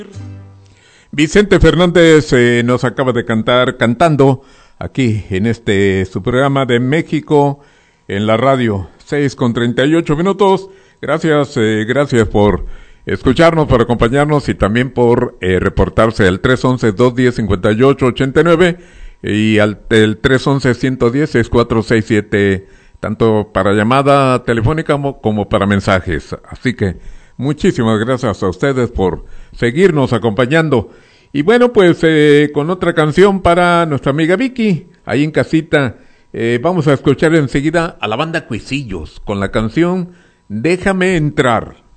Vicente Fernández nos acaba de cantando aquí en su programa de México en la radio, 6:38. Gracias por escucharnos, por acompañarnos y también por reportarse al 311-210-5889 y el 311-110-6467, tanto para llamada telefónica como para mensajes. Así que muchísimas gracias a ustedes por seguirnos acompañando. Y bueno, pues con otra canción para nuestra amiga Vicky, ahí en casita, vamos a escuchar enseguida a la banda Cuisillos con la canción Déjame entrar.